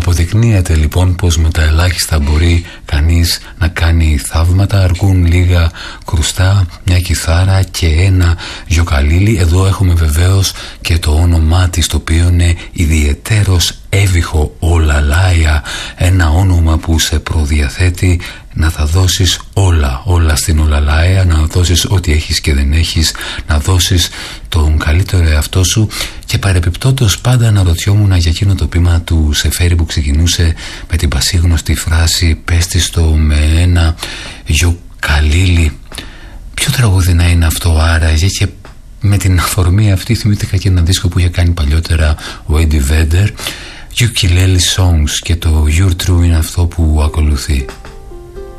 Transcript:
Αποδεικνύεται λοιπόν πως με τα ελάχιστα μπορεί κανείς να κάνει θαύματα. Αρκούν λίγα κρουστά, μια κιθάρα και ένα γιοκαλίλι. Εδώ έχουμε βεβαίως και το όνομά της, το οποίο είναι ιδιαιτέρως έβυχο, Ολαλάια, ένα όνομα που σε προδιαθέτει να θα δώσεις όλα στην Ολαλάια, να δώσεις ό,τι έχεις και δεν έχεις, να δώσεις τον καλύτερο εαυτό σου. Και παρεπιπτόντως πάντα αναρωτιόμουν για εκείνο το ποίημα του Σεφέρη που ξεκινούσε με την πασίγνωστη φράση «Πες της το με ένα γιοκαλίλι». Ποιο τραγούδι να είναι αυτό άραγε? Και με την αφορμή αυτή θυμήθηκα και ένα δίσκο που είχε κάνει παλιότερα ο Eddie Vedder, Ukulele Songs, και το You're True είναι αυτό που ακολουθεί.